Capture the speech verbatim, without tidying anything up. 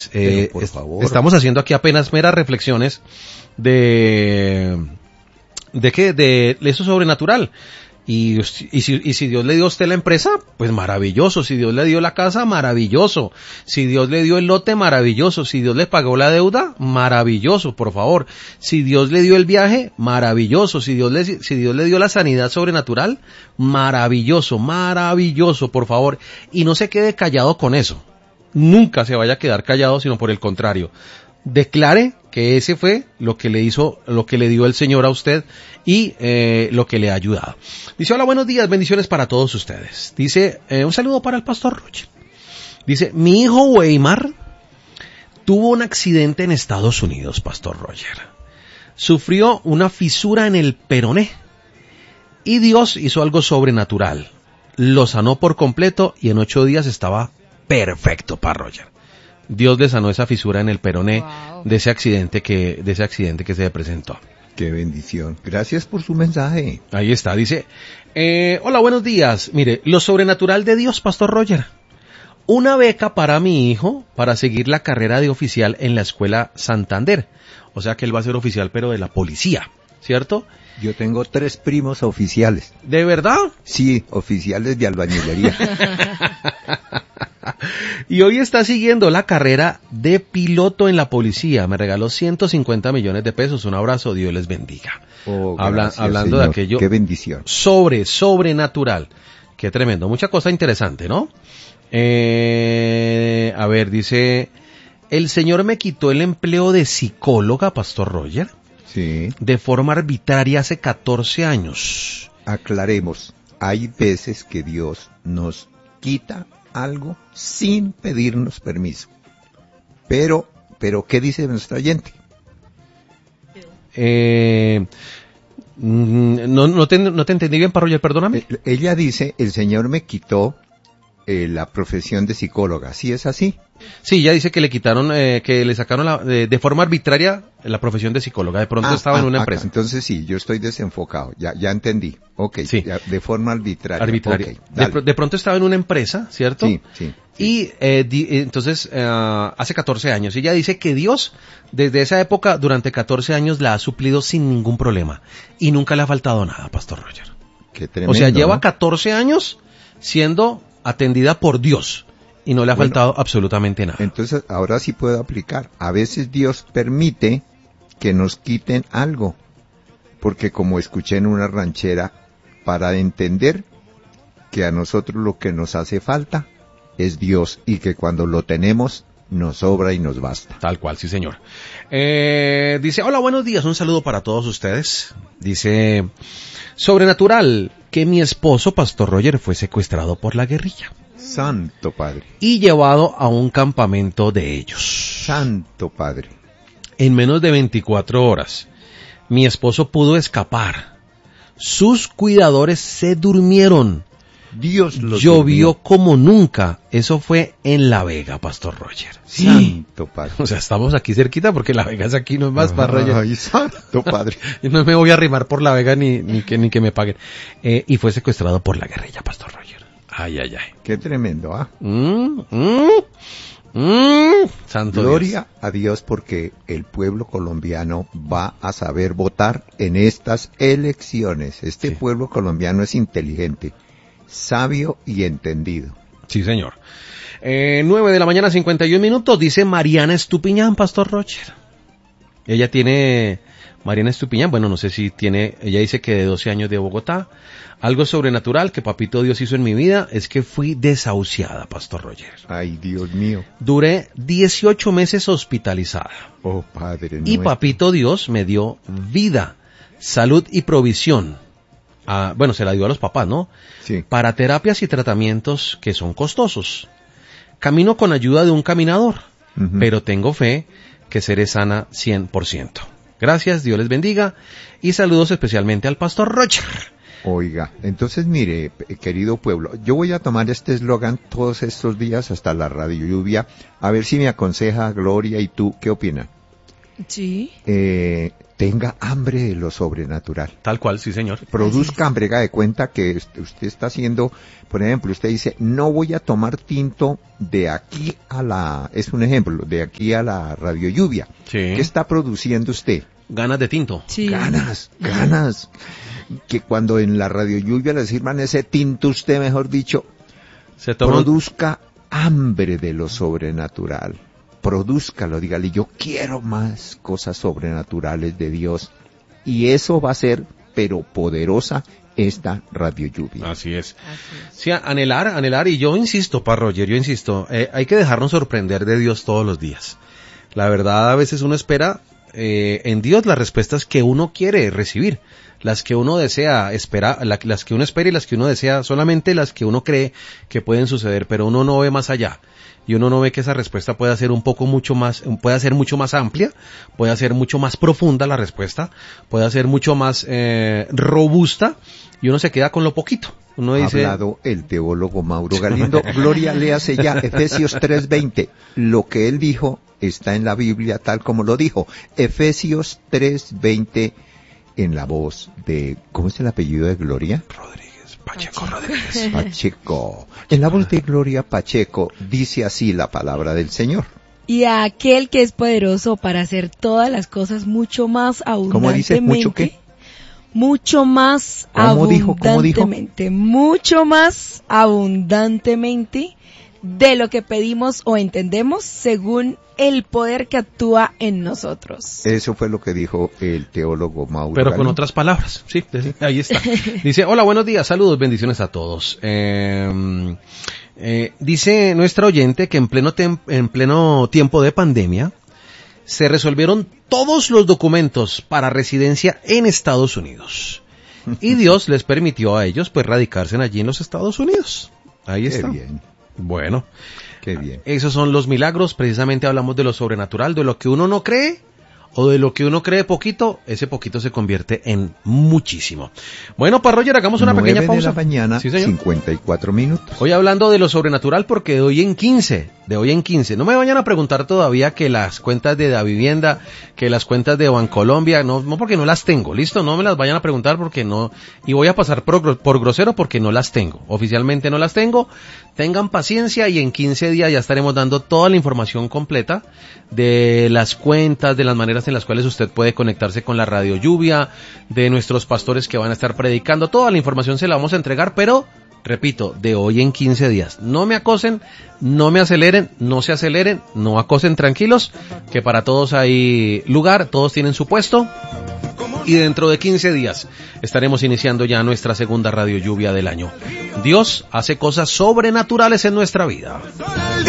eh, por est- favor. estamos haciendo aquí apenas meras reflexiones de de qué, de eso sobrenatural. Y, y, si, y si Dios le dio a usted la empresa, pues maravilloso. Si Dios le dio la casa, maravilloso. Si Dios le dio el lote, maravilloso. Si Dios le pagó la deuda, maravilloso, por favor. Si Dios le dio el viaje, maravilloso. Si Dios le, si Dios le dio la sanidad sobrenatural, maravilloso, maravilloso, por favor. Y no se quede callado con eso. Nunca se vaya a quedar callado, sino por el contrario. Declare que ese fue lo que le hizo, lo que le dio el Señor a usted y eh, lo que le ha ayudado. Dice, hola, buenos días, bendiciones para todos ustedes. Dice, eh, un saludo para el pastor Roger. Dice, mi hijo Weimar tuvo un accidente en Estados Unidos, pastor Roger. Sufrió una fisura en el peroné y Dios hizo algo sobrenatural. Lo sanó por completo y en ocho días estaba perfecto, para Roger. Dios le sanó esa fisura en el peroné wow. de ese accidente que, de ese accidente que se le presentó. Qué bendición. Gracias por su mensaje. Ahí está, dice, eh, hola, buenos días. Mire, lo sobrenatural de Dios, pastor Roger. Una beca para mi hijo para seguir la carrera de oficial en la escuela Santander. O sea que él va a ser oficial, pero de la policía, ¿cierto? Yo tengo tres primos oficiales. ¿De verdad? Sí, oficiales de albañilería. Y hoy está siguiendo la carrera de piloto en la policía. Me regaló ciento cincuenta millones de pesos. Un abrazo, Dios les bendiga. Oh, Habla, gracias, hablando señor. de aquello. Qué bendición. Sobre, sobrenatural. Qué tremendo. Mucha cosa interesante, ¿no? Eh, a ver, dice, el Señor me quitó el empleo de psicóloga, pastor Roger. Sí. De forma arbitraria hace catorce años. Aclaremos, hay veces que Dios nos quita algo sin pedirnos permiso. Pero, pero ¿qué dice nuestra oyente? Eh, no, no, te, no te entendí bien, Roger, perdóname. Ella dice, el Señor me quitó eh, la profesión de psicóloga. ¿Sí es así? Sí, ella dice que le quitaron, eh, que le sacaron la, de, de forma arbitraria la profesión de psicóloga. De pronto ah, estaba ah, en una ah, empresa. Entonces sí, yo estoy desenfocado. Ya, ya entendí. Ok, sí. ya, de forma arbitraria. Arbitraria. Okay, de, pr de pronto estaba en una empresa, ¿cierto? Sí, sí. sí. Y eh, di, entonces, uh, hace catorce años, ella dice que Dios, desde esa época, durante catorce años, la ha suplido sin ningún problema. Y nunca le ha faltado nada, pastor Roger. Qué tremendo, o sea, lleva ¿no? catorce años siendo atendida por Dios. Y no le ha bueno, faltado absolutamente nada. Entonces, ahora sí puedo aplicar. A veces Dios permite que nos quiten algo. Porque como escuché en una ranchera, para entender que a nosotros lo que nos hace falta es Dios. Y que cuando lo tenemos, nos sobra y nos basta. Tal cual, sí señor. Eh, dice, hola, buenos días. Un saludo para todos ustedes. Dice, sobrenatural, que mi esposo, pastor Roger, fue secuestrado por la guerrilla. Santo Padre. Y llevado a un campamento de ellos. Santo Padre. En menos de veinticuatro horas, mi esposo pudo escapar. Sus cuidadores se durmieron. Dios los Llovió durmió. como nunca. Eso fue en La Vega, pastor Roger. Santo Padre. O sea, estamos aquí cerquita porque La Vega es aquí, no es más, pastor Roger. Ay, Santo Padre. Yo no me voy a arrimar por La Vega ni, ni, que, ni que me paguen. Eh, y fue secuestrado por la guerrilla, pastor Roger. Ay, ay, ay. Qué tremendo, ¿ah? Mm, mm, mm, Santo Gloria Dios. a Dios porque el pueblo colombiano va a saber votar en estas elecciones. Este sí. pueblo colombiano es inteligente, sabio y entendido. Sí, señor. Eh, nueve de la mañana, cincuenta y un minutos, dice Mariana Estupiñán, pastor Roger. Ella tiene, Mariana Estupiñán, bueno, no sé si tiene, ella dice que de doce años de Bogotá. Algo sobrenatural que papito Dios hizo en mi vida es que fui desahuciada, pastor Roger. Ay, Dios mío. Duré dieciocho meses hospitalizada. Oh, Padre. Y papito Dios me dio vida, salud y provisión. Ah, bueno, se la dio a los papás, ¿no? Sí. Para terapias y tratamientos que son costosos. Camino con ayuda de un caminador, uh-huh. pero tengo fe que seré sana cien por ciento. Gracias, Dios les bendiga y saludos especialmente al pastor Roger. Oiga, entonces mire, querido pueblo, yo voy a tomar este eslogan todos estos días hasta la radio lluvia, a ver si me aconseja Gloria y tú, ¿qué opinan? Sí. Eh, tenga hambre de lo sobrenatural. Tal cual, sí, señor. Produzca hambre, haga de cuenta que usted está haciendo, por ejemplo, usted dice, no voy a tomar tinto de aquí a la, es un ejemplo, de aquí a la radio lluvia. Sí. ¿Qué está produciendo usted? Ganas de tinto. Sí. Ganas, ganas. Que cuando en la radio lluvia le sirvan ese tinto, usted, mejor dicho, Se toma un- produzca hambre de lo sobrenatural. Produzcalo, dígale, yo quiero más cosas sobrenaturales de Dios. Y eso va a ser, pero poderosa, esta radio lluvia. Así es. Así es. Sí, anhelar, anhelar, y yo insisto, pa Roger, yo insisto, eh, hay que dejarnos sorprender de Dios todos los días. La verdad, a veces uno espera eh, en Dios las respuestas que uno quiere recibir, las que uno desea esperar, la, las que uno espera y las que uno desea, solamente las que uno cree que pueden suceder, pero uno no ve más allá. Y uno no ve que esa respuesta pueda ser un poco mucho más, pueda ser mucho más amplia, pueda ser mucho más profunda la respuesta, pueda ser mucho más eh, robusta, y uno se queda con lo poquito. Uno Ha dice, hablado el teólogo Mauro Galindo. Gloria, léase ya Efesios tres veinte. Lo que él dijo está en la Biblia tal como lo dijo. Efesios tres veinte en la voz de, ¿cómo es el apellido de Gloria? Rodríguez, Pacheco Rodríguez. Pacheco. En la voz de Gloria Pacheco dice así la palabra del Señor. Y a aquel que es poderoso para hacer todas las cosas mucho más abundantemente. ¿Cómo dice? ¿Mucho qué? Mucho más ¿Cómo dijo? ¿Cómo dijo? abundantemente. Mucho más abundantemente de lo que pedimos o entendemos según el poder que actúa en nosotros. Eso fue lo que dijo el teólogo Mauro Pero con Galindo. otras palabras, sí, ahí está. Dice, hola, buenos días, saludos, bendiciones a todos. Eh, eh, dice nuestra oyente que en pleno, tem- en pleno tiempo de pandemia se resolvieron todos los documentos para residencia en Estados Unidos. Y Dios les permitió a ellos pues radicarse allí en los Estados Unidos. Ahí Qué está. bien, Bueno, qué bien. esos son los milagros, precisamente hablamos de lo sobrenatural, de lo que uno no cree, o de lo que uno cree poquito, ese poquito se convierte en muchísimo. Bueno, para Roger, hagamos una pequeña nueve pausa. de la mañana, Sí, señor. cincuenta y cuatro minutos. Hoy hablando de lo sobrenatural porque de hoy en quince, de hoy en quince, no me vayan a preguntar todavía que las cuentas de Davivienda, que las cuentas de Bancolombia, no, no porque no las tengo, listo, no me las vayan a preguntar porque no, y voy a pasar por, gro- por grosero porque no las tengo, oficialmente no las tengo, tengan paciencia y en quince días ya estaremos dando toda la información completa de las cuentas, de las maneras en las cuales usted puede conectarse con la radio lluvia, de nuestros pastores que van a estar predicando, toda la información se la vamos a entregar, pero repito, de hoy en quince días. No me acosen, no me aceleren, no se aceleren, no acosen, tranquilos, que para todos hay lugar, todos tienen su puesto. Y dentro de quince días estaremos iniciando ya nuestra segunda radio lluvia del año. Dios hace cosas sobrenaturales en nuestra vida.